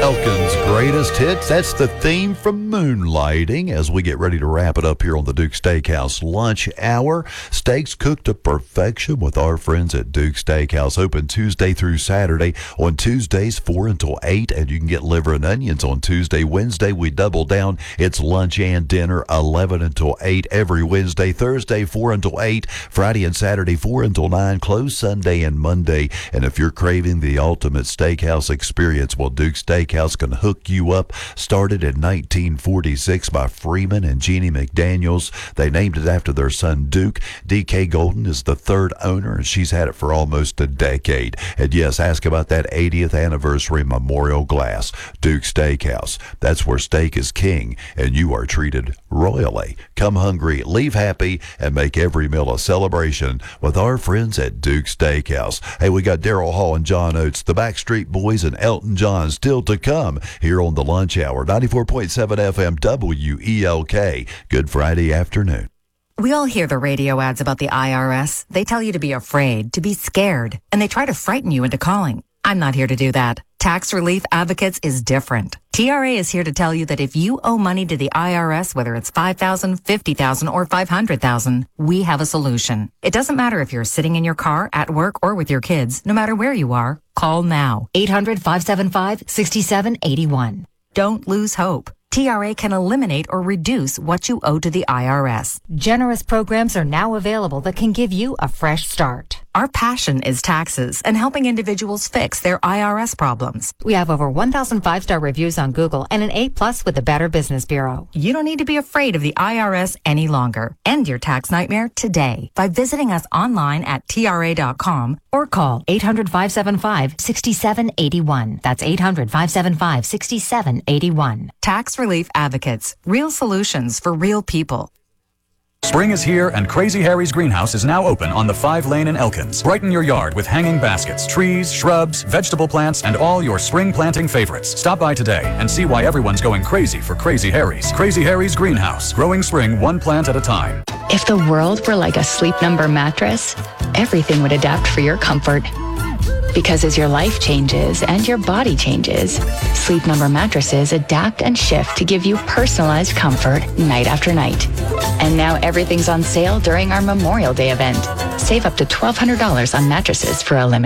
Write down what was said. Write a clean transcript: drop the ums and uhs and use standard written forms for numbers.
Elkins' greatest hits. That's the theme from Moonlighting as we get ready to wrap it up here on the Duke Steakhouse lunch hour. Steaks cooked to perfection with our friends at Duke Steakhouse. Open Tuesday through Saturday. On Tuesdays, 4 until 8, and you can get liver and onions on Tuesday. Wednesday, we double down. It's lunch and dinner, 11 until 8 every Wednesday. Thursday, 4 until 8. Friday and Saturday, 4 until 9. Closed Sunday and Monday. And if you're craving the ultimate steakhouse experience, well, Duke Steakhouse can hook you up. Started in 1946 by Freeman and Jeannie McDaniels. They named it after their son Duke. D.K. Golden is the third owner, and she's had it for almost a decade. And yes, ask about that 80th anniversary memorial glass. Duke Steakhouse. That's where steak is king, and you are treated royally. Come hungry, leave happy, and make every meal a celebration with our friends at Duke Steakhouse. Hey, we got Daryl Hall and John Oates, the Backstreet Boys, and Elton John still to come here on the lunch hour. 94.7 FM WELK. Good Friday afternoon. We all hear the radio ads about the IRS. They tell you to be afraid, to be scared, and they try to frighten you into calling. I'm not here to do that. Tax Relief Advocates is different. TRA is here to tell you that if you owe money to the IRS, whether it's $5,000, $50,000, or $500,000, we have a solution. It doesn't matter if you're sitting in your car, at work, or with your kids. No matter where you are, call now. 800-575-6781. Don't lose hope. TRA can eliminate or reduce what you owe to the IRS. Generous programs are now available that can give you a fresh start. Our passion is taxes and helping individuals fix their IRS problems. We have over 1,000 5-star reviews on Google and an A+ with the Better Business Bureau. You don't need to be afraid of the IRS any longer. End your tax nightmare today by visiting us online at TRA.com or call 800-575-6781. That's 800-575-6781. Tax Relief Advocates. Real solutions for real people. Spring is here, and Crazy Harry's Greenhouse is now open on the 5 Lane in Elkins. Brighten your yard with hanging baskets, trees, shrubs, vegetable plants, and all your spring planting favorites. Stop by today and see why everyone's going crazy for Crazy Harry's. Crazy Harry's Greenhouse, growing spring one plant at a time. If the world were like a Sleep Number mattress, everything would adapt for your comfort. Because as your life changes and your body changes, Sleep Number mattresses adapt and shift to give you personalized comfort night after night. And now everything's on sale during our Memorial Day event. Save up to $1,200 on mattresses for a limited